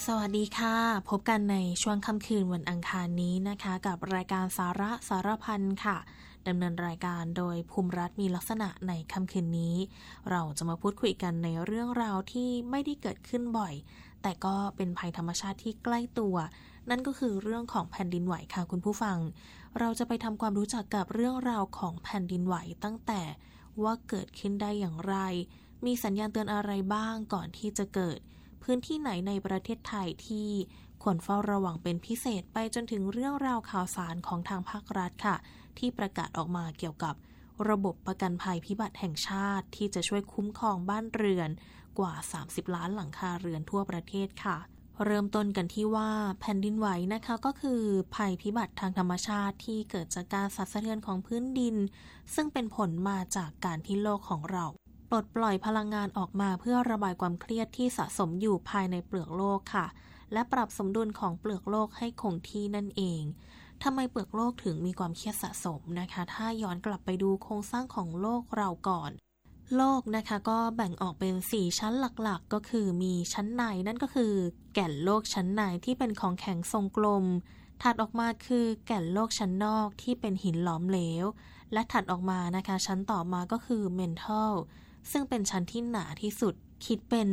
สวัสดีค่ะพบกันในช่วงค่ำคืนวันอังคารนี้นะคะกับรายการสาระสารพันค่ะดำเนินรายการโดยภูมิรัฐมีลักษณะในค่ำคืนนี้เราจะมาพูดคุยกันในเรื่องราวที่ไม่ได้เกิดขึ้นบ่อยแต่ก็เป็นภัยธรรมชาติที่ใกล้ตัวนั่นก็คือเรื่องของแผ่นดินไหวค่ะคุณผู้ฟังเราจะไปทำความรู้จักกับเรื่องราวของแผ่นดินไหวตั้งแต่ว่าเกิดขึ้นได้อย่างไรมีสัญญาณเตือนอะไรบ้างก่อนที่จะเกิดพื้นที่ไหนในประเทศไทยที่ควรเฝ้าระวังเป็นพิเศษไปจนถึงเรื่องราวข่าวสารของทางภาครัฐค่ะที่ประกาศออกมาเกี่ยวกับระบบประกันภัยพิบัติแห่งชาติที่จะช่วยคุ้มครองบ้านเรือนกว่า30ล้านหลังคาเรือนทั่วประเทศค่ะเริ่มต้นกันที่ว่าแผ่นดินไหวนะคะก็คือภัยพิบัติทางธรรมชาติที่เกิดจากการสั่นสะเทือนของพื้นดินซึ่งเป็นผลมาจากการที่โลกของเราปลดปล่อยพลังงานออกมาเพื่อระบายความเครียดที่สะสมอยู่ภายในเปลือกโลกค่ะและปรับสมดุลของเปลือกโลกให้คงที่นั่นเองทำไมเปลือกโลกถึงมีความเครียดสะสมนะคะถ้าย้อนกลับไปดูโครงสร้างของโลกเราก่อนโลกนะคะก็แบ่งออกเป็น4ชั้นหลักๆก็คือมีชั้นในนั่นก็คือแก่นโลกชั้นในที่เป็นของแข็งทรงกลมถัดออกมาคือแก่นโลกชั้นนอกที่เป็นหินหลอมเหลวและถัดออกมานะคะชั้นต่อมาก็คือเมนทัลซึ่งเป็นชั้นที่หนาที่สุดคิดเป็น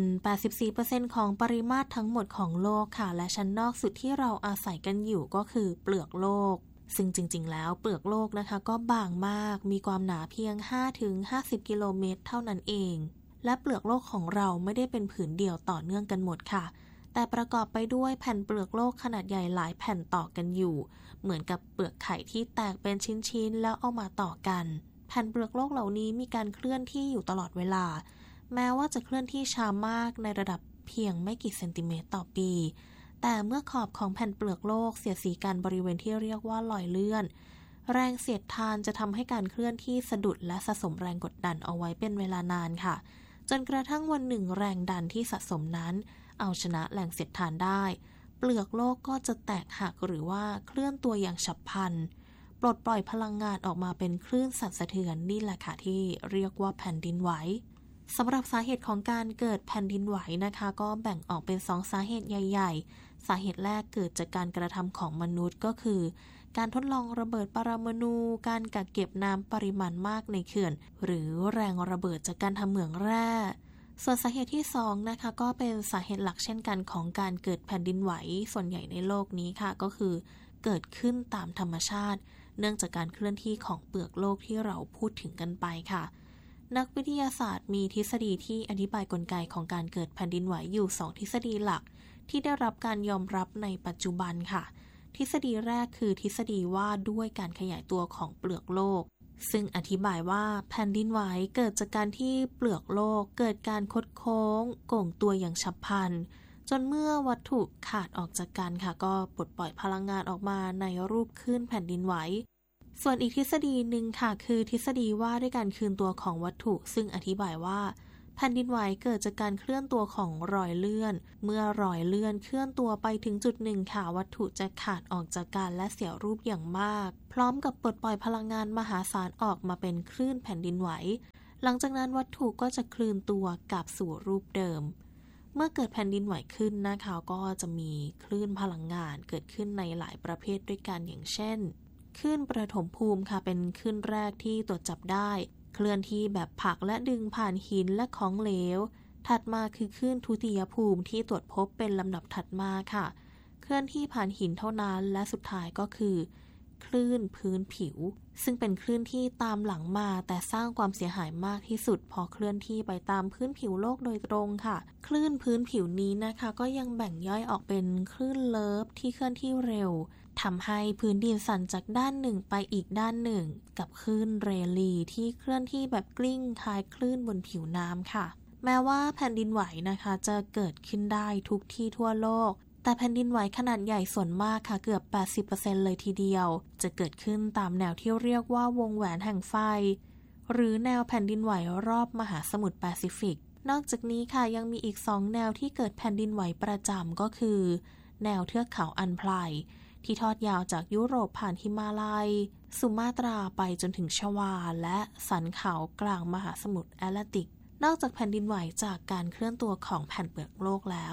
84% ของปริมาตรทั้งหมดของโลกค่ะและชั้นนอกสุดที่เราอาศัยกันอยู่ก็คือเปลือกโลกซึ่งจริงๆแล้วเปลือกโลกนะคะก็บางมากมีความหนาเพียง 5-50 กิโลเมตรเท่านั้นเองและเปลือกโลกของเราไม่ได้เป็นผืนเดียวต่อเนื่องกันหมดค่ะแต่ประกอบไปด้วยแผ่นเปลือกโลกขนาดใหญ่หลายแผ่นต่อกันอยู่เหมือนกับเปลือกไข่ที่แตกเป็นชิ้นๆแล้วเอามาต่อกันแผ่นเปลือกโลกเหล่านี้มีการเคลื่อนที่อยู่ตลอดเวลาแม้ว่าจะเคลื่อนที่ช้ามากในระดับเพียงไม่กี่เซนติเมตรต่อปีแต่เมื่อขอบของแผ่นเปลือกโลกเสียดสีกันบริเวณที่เรียกว่าลอยเลื่อนแรงเสียดทานจะทำให้การเคลื่อนที่สะดุดและสะสมแรงกดดันเอาไว้เป็นเวลานานค่ะจนกระทั่งวันหนึ่งแรงดันที่สะสมนั้นเอาชนะแรงเสียดทานได้เปลือกโลกก็จะแตกหักหรือว่าเคลื่อนตัวอย่างฉับพลันปลดปล่อยพลังงานออกมาเป็นคลื่นสั่นสะเทือนนี่แหละค่ะที่เรียกว่าแผ่นดินไหวสำหรับสาเหตุของการเกิดแผ่นดินไหวนะคะก็แบ่งออกเป็น2สาเหตุใหญ่ๆสาเหตุแรกเกิดจากการกระทำของมนุษย์ก็คือการทดลองระเบิดปรมาณูการกักเก็บน้ำปริมาณมากในเขื่อนหรือแรงระเบิดจากการทำเหมืองแร่ส่วนสาเหตุที่2นะคะก็เป็นสาเหตุหลักเช่นกันของการเกิดแผ่นดินไหวส่วนใหญ่ในโลกนี้ค่ะก็คือเกิดขึ้นตามธรรมชาติเนื่องจากการเคลื่อนที่ของเปลือกโลกที่เราพูดถึงกันไปค่ะนักวิทยาศาสตร์มีทฤษฎีที่อธิบายกลไกของการเกิดแผ่นดินไหวอยู่2ทฤษฎีหลักที่ได้รับการยอมรับในปัจจุบันค่ะทฤษฎีแรกคือทฤษฎีว่าด้วยการขยายตัวของเปลือกโลกซึ่งอธิบายว่าแผ่นดินไหวเกิดจากการที่เปลือกโลกเกิดการคดโค้งโก่งตัวอย่างฉับพลันจนเมื่อวัตถุขาดออกจากกันค่ะก็ปลดปล่อยพลังงานออกมาในรูปคลื่นแผ่นดินไหวส่วนอีกทฤษฎีหนึ่งค่ะคือทฤษฎีว่าด้วยการคืนตัวของวัตถุซึ่งอธิบายว่าแผ่นดินไหวเกิดจากการเคลื่อนตัวของรอยเลื่อนเมื่อรอยเลื่อนเคลื่อนตัวไปถึงจุดหนึ่งค่ะวัตถุจะขาดออกจากกันและเสียรูปอย่างมากพร้อมกับปลดปล่อยพลังงานมหาศาลออกมาเป็นคลื่นแผ่นดินไหวหลังจากนั้นวัตถุก็จะคลื่นตัวกลับสู่รูปเดิมเมื่อเกิดแผ่นดินไหวขึ้นนะคะก็จะมีคลื่นพลังงานเกิดขึ้นในหลายประเภทด้วยกันอย่างเช่นคลื่นประถมภูมิค่ะเป็นคลื่นแรกที่ตรวจจับได้เคลื่อนที่แบบผลักและดึงผ่านหินและของเหลวถัดมาคือคลื่นทุติยภูมิที่ตรวจพบเป็นลำดับถัดมาค่ะเคลื่อนที่ผ่านหินเท่านั้นและสุดท้ายก็คือคลื่นพื้นผิวซึ่งเป็นคลื่นที่ตามหลังมาแต่สร้างความเสียหายมากที่สุดพอเคลื่อนที่ไปตามพื้นผิวโลกโดยตรงค่ะคลื่นพื้นผิวนี้นะคะก็ยังแบ่งย่อยออกเป็นคลื่นเลิฟที่เคลื่อนที่เร็วทำให้พื้นดินสั่นจากด้านหนึ่งไปอีกด้านหนึ่งกับคลื่นเรลีที่เคลื่อนที่แบบกลิ้งคล้ายคลื่นบนผิวน้ำค่ะแม้ว่าแผ่นดินไหวนะคะจะเกิดขึ้นได้ทุกที่ทั่วโลกแต่แผ่นดินไหวขนาดใหญ่ส่วนมากค่ะเกือบ 80% เลยทีเดียวจะเกิดขึ้นตามแนวที่เรียกว่าวงแหวนแห่งไฟหรือแนวแผ่นดินไหวรอบมหาสมุทรแปซิฟิกนอกจากนี้ค่ะยังมีอีก2แนวที่เกิดแผ่นดินไหวประจำก็คือแนวเทือกเขาอันไพรที่ทอดยาวจากยุโรปผ่านหิมาลัยสุมาตราไปจนถึงชวาและสันเขากลางมหาสมุทรแอตแลนติกนอกจากแผ่นดินไหวจากการเคลื่อนตัวของแผ่นเปลือกโลกแล้ว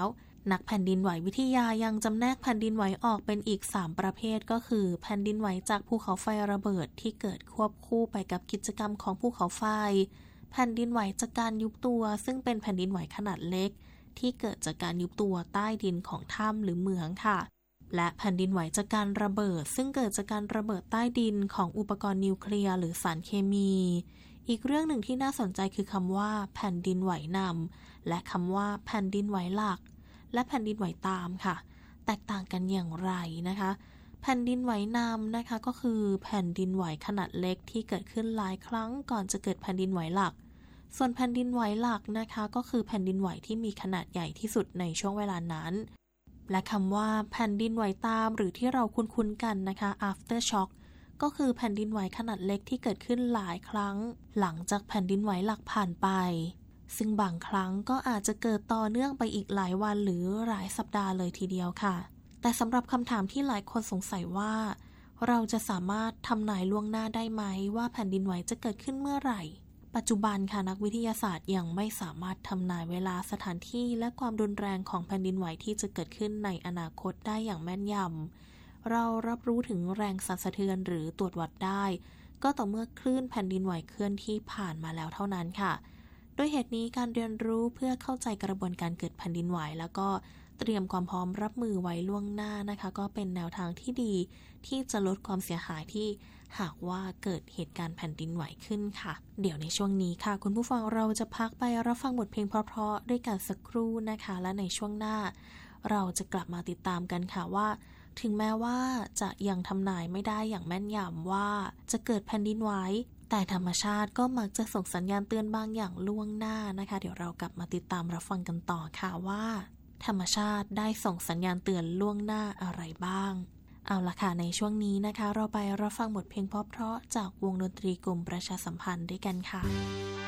นักแผ่นดินไหววิทยายังจำแนกแผ่นดินไหวออกเป็นอีก3ประเภทก็คือแผ่นดินไหวจากภูเขาไฟระเบิดที่เกิดควบคู่ไปกับกิจกรรมของภูเขาไฟแผ่นดินไหวจากการยุบตัวซึ่งเป็นแผ่นดินไหวขนาดเล็กที่เกิดจากการยุบตัวใต้ดินของถ้ำหรือเหมืองค่ะและแผ่นดินไหวจากการระเบิดซึ่งเกิดจากการระเบิดใต้ดินของอุปกรณ์นิวเคลียร์หรือสารเคมีอีกเรื่องหนึ่งที่น่าสนใจคือคำว่าแผ่นดินไหวนำและคำว่าแผ่นดินไหวหลักและแผ่นดินไหวตามค่ะแตกต่างกันอย่างไรนะคะแผ่นดินไหวนำนะคะก็คือแผ่นดินไหวขนาดเล็กที่เกิดขึ้นหลายครั้งก่อนจะเกิดแผ่นดินไหวหลักส่วนแผ่นดินไหวหลักนะคะก็คือแผ่นดินไหวที่มีขนาดใหญ่ที่สุดในช่วงเวลานั้นและคำว่าแผ่นดินไหวตามหรือที่เราคุ้นๆกันนะคะ after shock ก็คือแผ่นดินไหวขนาดเล็กที่เกิดขึ้นหลายครั้งหลังจากแผ่นดินไหวหลักผ่านไปซึ่งบางครั้งก็อาจจะเกิดต่อเนื่องไปอีกหลายวันหรือหลายสัปดาห์เลยทีเดียวค่ะแต่สำหรับคำถามที่หลายคนสงสัยว่าเราจะสามารถทำนายล่วงหน้าได้ไหมว่าแผ่นดินไหวจะเกิดขึ้นเมื่อไหร่ปัจจุบันค่ะนักวิทยาศาสตร์ยังไม่สามารถทำนายเวลาสถานที่และความรุนแรงของแผ่นดินไหวที่จะเกิดขึ้นในอนาคตได้อย่างแม่นยำเรารับรู้ถึงแรงสั่นสะเทือนหรือตรวจวัดได้ก็ต่อเมื่อคลื่นแผ่นดินไหวเคลื่อนที่ผ่านมาแล้วเท่านั้นค่ะด้วยเหตุนี้การเรียนรู้เพื่อเข้าใจกระบวนการเกิดแผ่นดินไหวแล้วก็เตรียมความพร้อมรับมือไว้ล่วงหน้านะคะก็เป็นแนวทางที่ดีที่จะลดความเสียหายที่หากว่าเกิดเหตุการณ์แผ่นดินไหวขึ้นค่ะเดี๋ยวในช่วงนี้ค่ะคุณผู้ฟังเราจะพักไปรับฟังบทเพลงเพราะๆด้วยกันสักครู่นะคะและในช่วงหน้าเราจะกลับมาติดตามกันค่ะว่าถึงแม้ว่าจะยังทำนายไม่ได้อย่างแม่นยำว่าจะเกิดแผ่นดินไหวแต่ธรรมชาติก็มักจะส่งสัญญาณเตือนบางอย่างล่วงหน้านะคะเดี๋ยวเรากลับมาติดตามรับฟังกันต่อค่ะว่าธรรมชาติได้ส่งสัญญาณเตือนล่วงหน้าอะไรบ้างเอาล่ะค่ะในช่วงนี้นะคะเราไปรับฟังบทเพลงเพราะๆจากวงดนตรีกลุ่มประชาสัมพันธ์ด้วยกันค่ะ